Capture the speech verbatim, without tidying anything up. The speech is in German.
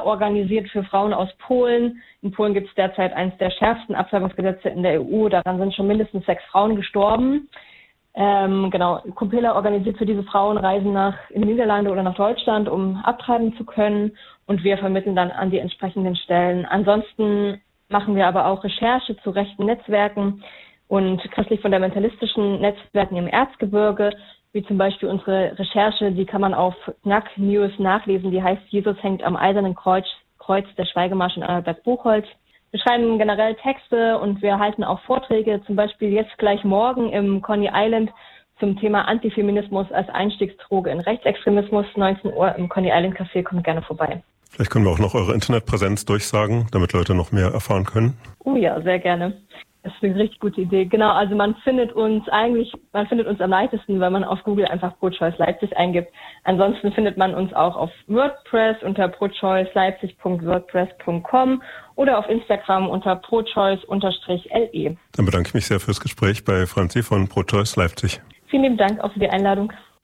organisiert für Frauen aus Polen. In Polen gibt es derzeit eines der schärfsten Abtreibungsgesetze in der E U. Daran sind schon mindestens sechs Frauen gestorben. Ähm, genau, Compela organisiert für diese Frauen Reisen nach in die Niederlande oder nach Deutschland, um abtreiben zu können. Und wir vermitteln dann an die entsprechenden Stellen. Ansonsten machen wir aber auch Recherche zu rechten Netzwerken und christlich-fundamentalistischen Netzwerken im Erzgebirge, wie zum Beispiel unsere Recherche, die kann man auf N A C News nachlesen, die heißt Jesus hängt am Eisernen Kreuz, Kreuz der Schweigemarsch in Anhalt-Buchholz. Wir schreiben generell Texte und wir halten auch Vorträge, zum Beispiel jetzt gleich morgen im Coney Island zum Thema Antifeminismus als Einstiegsdroge in Rechtsextremismus, neunzehn Uhr im Coney Island Café, kommt gerne vorbei. Vielleicht können wir auch noch eure Internetpräsenz durchsagen, damit Leute noch mehr erfahren können. Oh ja, sehr gerne. Das ist eine richtig gute Idee. Genau, also man findet uns eigentlich, man findet uns am leichtesten, wenn man auf Google einfach Pro-Choice Leipzig eingibt. Ansonsten findet man uns auch auf WordPress unter prochoiceleipzig punkt wordpress punkt com oder auf Instagram unter prochoice-le. Dann bedanke ich mich sehr fürs Gespräch bei Franzi von ProChoice Leipzig. Vielen lieben Dank auch für die Einladung.